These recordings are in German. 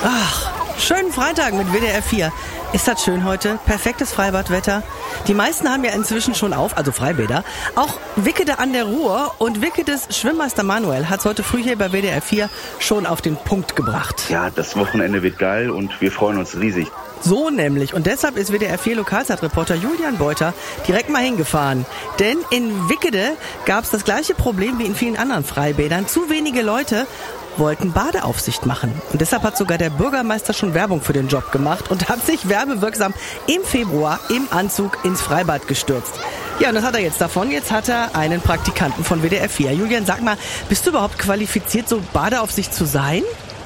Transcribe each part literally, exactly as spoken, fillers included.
Ach, schönen Freitag mit W D R vier. Ist das schön heute? Perfektes Freibadwetter. Die meisten haben ja inzwischen schon auf, also Freibäder. Auch Wickede an der Ruhr und Wickedes Schwimmmeister Manuel hat es heute früh hier bei W D R vier schon auf den Punkt gebracht. Ja, das Wochenende wird geil und wir freuen uns riesig. So nämlich. Und deshalb ist W D R vier Lokalzeitreporter Julian Beuter direkt mal hingefahren. Denn in Wickede gab es das gleiche Problem wie in vielen anderen Freibädern. Zu wenige Leute wollten Badeaufsicht machen. Und deshalb hat sogar der Bürgermeister schon Werbung für den Job gemacht und hat sich werbewirksam im Februar im Anzug ins Freibad gestürzt. Ja, und das hat er jetzt davon. Jetzt hat er einen Praktikanten von W D R vier. Julian, sag mal, bist du überhaupt qualifiziert, so Badeaufsicht zu sein?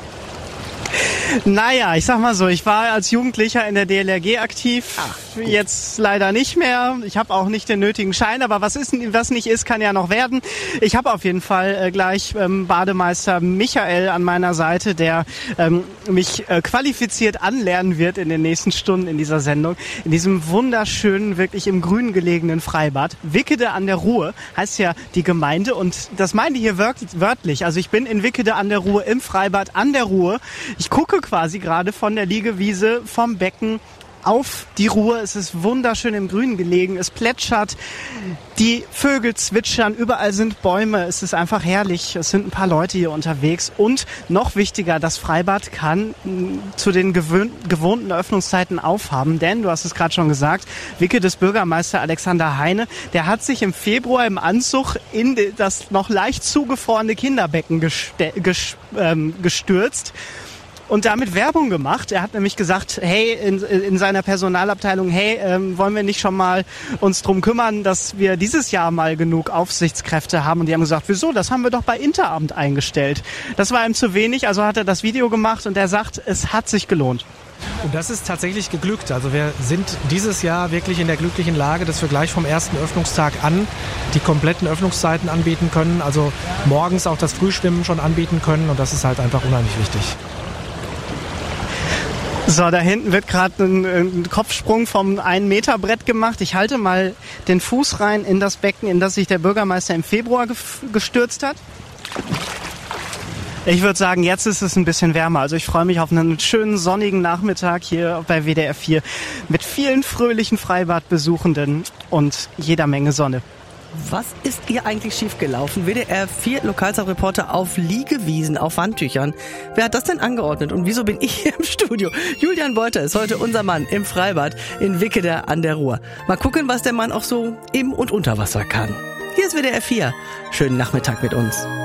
Naja, ich sag mal so, ich war als Jugendlicher in der D L R G aktiv, Ach, jetzt leider nicht mehr. Ich habe auch nicht den nötigen Schein, aber was ist, was nicht ist, kann ja noch werden. Ich habe auf jeden Fall äh, gleich ähm, Bademeister Michael an meiner Seite, der ähm, mich äh, qualifiziert anlernen wird in den nächsten Stunden in dieser Sendung. In diesem wunderschönen, wirklich im Grün gelegenen Freibad. Wickede an der Ruhr heißt ja die Gemeinde und das meine ich hier wörtlich. Also ich bin in Wickede an der Ruhr im Freibad an der Ruhr. Ich gucke quasi gerade von der Liegewiese vom Becken auf die Ruhr. Es ist wunderschön im Grün gelegen. Es plätschert, die Vögel zwitschern, überall sind Bäume. Es ist einfach herrlich. Es sind ein paar Leute hier unterwegs. Und noch wichtiger, das Freibad kann m, zu den gewöhn- gewohnten Öffnungszeiten aufhaben. Denn, du hast es gerade schon gesagt, Wickedes Bürgermeister Alexander Heine, der hat sich im Februar im Anzug in das noch leicht zugefrorene Kinderbecken geste- ges- ähm, gestürzt. Und damit Werbung gemacht. Er hat nämlich gesagt, hey, in, in seiner Personalabteilung, hey, ähm, wollen wir nicht schon mal uns drum kümmern, dass wir dieses Jahr mal genug Aufsichtskräfte haben? Und die haben gesagt, wieso? Das haben wir doch bei Interamt eingestellt. Das war ihm zu wenig, also hat er das Video gemacht und er sagt, es hat sich gelohnt. Und das ist tatsächlich geglückt. Also wir sind dieses Jahr wirklich in der glücklichen Lage, dass wir gleich vom ersten Öffnungstag an die kompletten Öffnungszeiten anbieten können. Also morgens auch das Frühschwimmen schon anbieten können und das ist halt einfach unheimlich wichtig. So, da hinten wird gerade ein, ein Kopfsprung vom ein Meter Brett gemacht. Ich halte mal den Fuß rein in das Becken, in das sich der Bürgermeister im Februar gef- gestürzt hat. Ich würde sagen, jetzt ist es ein bisschen wärmer. Also ich freue mich auf einen schönen sonnigen Nachmittag hier bei W D R vier mit vielen fröhlichen Freibadbesuchenden und jeder Menge Sonne. Was ist hier eigentlich schiefgelaufen? W D R vier Lokalzeitreporter auf Liegewiesen, auf Wandtüchern. Wer hat das denn angeordnet und wieso bin ich hier im Studio? Julian Beuter ist heute unser Mann im Freibad in Wickede an der Ruhr. Mal gucken, was der Mann auch so im und unter Wasser kann. Hier ist W D R vier. Schönen Nachmittag mit uns.